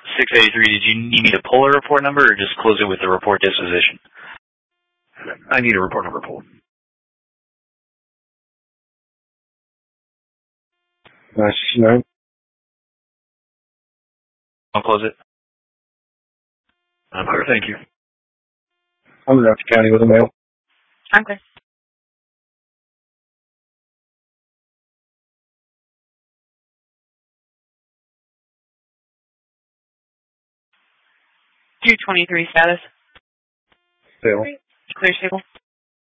683, did you need me to pull a report number or just close it with the report disposition? I need a report number pulled. No. I'll close it. Thank you. I'm going to Raptor County with a mail. Okay. $223 status. Sale. Clear stable.